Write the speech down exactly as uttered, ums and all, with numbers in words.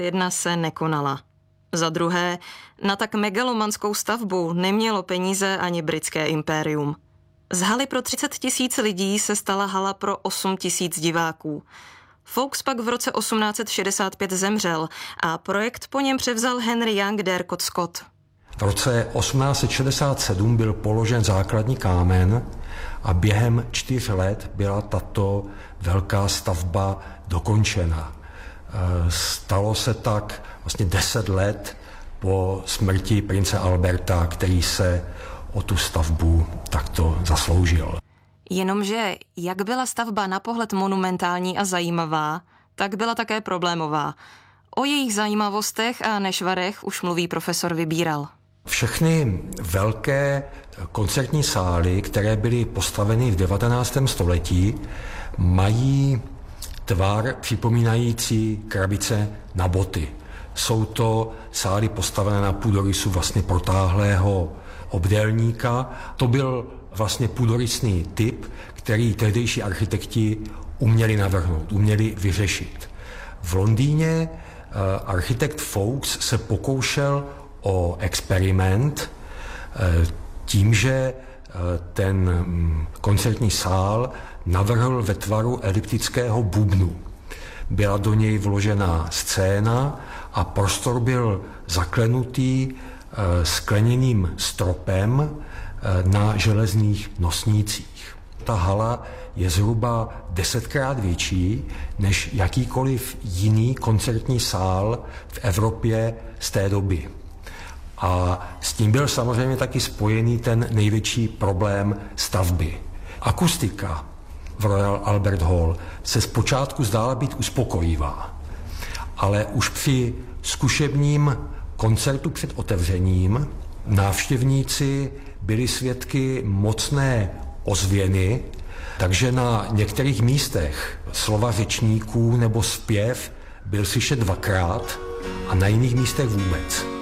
jedna se nekonala. Za druhé, na tak megalomanskou stavbu nemělo peníze ani britské impérium. Z haly pro třicet tisíc lidí se stala hala pro osm tisíc diváků. Fawkes pak v roce osmnáct set šedesát pět zemřel a projekt po něm převzal Henry Young Dercott Scott. V roce osmnáct set šedesát sedm byl položen základní kámen a během čtyř let byla tato velká stavba dokončena. Stalo se tak vlastně deset let po smrti prince Alberta, který se o tu stavbu takto zasloužil. Jenomže jak byla stavba na pohled monumentální a zajímavá, tak byla také problémová. O jejich zajímavostech a nešvarech už mluví profesor Vybíral. Všechny velké koncertní sály, které byly postaveny v devatenáctém století, mají tvar připomínající krabice na boty. Jsou to sály postavené na půdorysu vlastně protáhlého obdélníka. To byl vlastně půdorysný typ, který tehdejší architekti uměli navrhnout, uměli vyřešit. V Londýně architekt Fawkes se pokoušel o experiment tím, že ten koncertní sál navrhl ve tvaru eliptického bubnu. Byla do něj vložena scéna a prostor byl zaklenutý skleněným stropem na železných nosnících. Ta hala je zhruba desetkrát větší než jakýkoliv jiný koncertní sál v Evropě z té doby. A s tím byl samozřejmě taky spojený ten největší problém stavby. Akustika v Royal Albert Hall se zpočátku zdála být uspokojivá, ale už při zkušebním koncertu před otevřením návštěvníci byli svědky mocné ozvěny, takže na některých místech slova řečníků nebo zpěv byl slyšet dvakrát a na jiných místech vůbec.